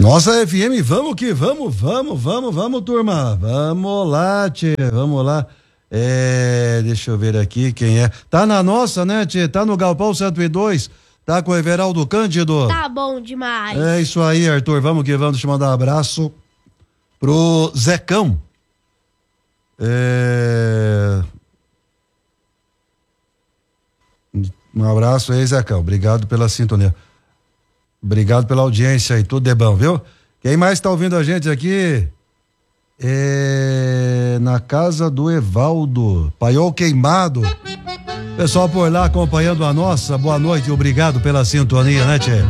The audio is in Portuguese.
Nossa FM, vamos que vamos, turma. Vamos lá, tchê, vamos lá. Deixa eu ver aqui quem é. Tá na nossa, né, tchê? Tá no Galpão 102. Tá com o Everaldo Cândido. Tá bom demais. É isso aí, Arthur. Vamos que vamos. Deixa eu mandar um abraço pro Zecão. Um abraço aí, Zecão. Obrigado pela sintonia. Obrigado pela audiência aí. Tudo de bom, viu? Quem mais tá ouvindo a gente aqui? Na casa do Evaldo. Paiol Queimado. Pessoal por lá acompanhando a nossa. Boa noite. Obrigado pela sintonia, né, tchê?